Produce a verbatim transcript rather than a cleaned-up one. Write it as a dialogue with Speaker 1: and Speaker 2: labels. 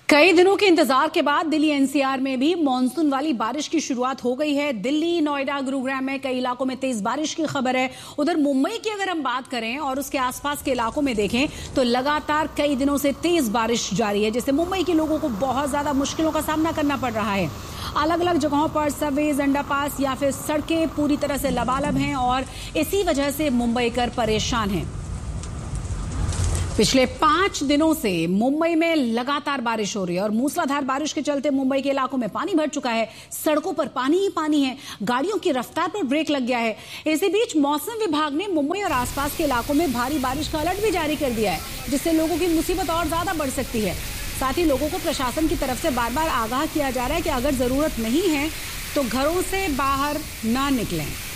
Speaker 1: कई दिनों के इंतजार के बाद दिल्ली एनसीआर में भी मानसून वाली बारिश की शुरुआत हो गई है। दिल्ली, नोएडा, गुरुग्राम में कई इलाकों में तेज बारिश की खबर है। उधर मुंबई की अगर हम बात करें और उसके आसपास के इलाकों में देखें तो लगातार कई दिनों से तेज बारिश जारी है, जिससे मुंबई के लोगों को बहुत ज्यादा मुश्किलों का सामना करना पड़ रहा है। अलग अलग जगहों पर सबवेज, अंडरपास या फिर सड़कें पूरी तरह से लबालब हैं और इसी वजह से मुंबईकर परेशान हैं। पिछले पांच दिनों से मुंबई में लगातार बारिश हो रही है और मूसलाधार बारिश के चलते मुंबई के इलाकों में पानी भर चुका है। सड़कों पर पानी ही पानी है, गाड़ियों की रफ्तार पर ब्रेक लग गया है। इसी बीच मौसम विभाग ने मुंबई और आसपास के इलाकों में भारी बारिश का अलर्ट भी जारी कर दिया है, जिससे लोगों की मुसीबत और ज्यादा बढ़ सकती है। साथ ही लोगों को प्रशासन की तरफ से बार बार आगाह किया जा रहा है कि अगर जरूरत नहीं है तो घरों से बाहर ना निकलें।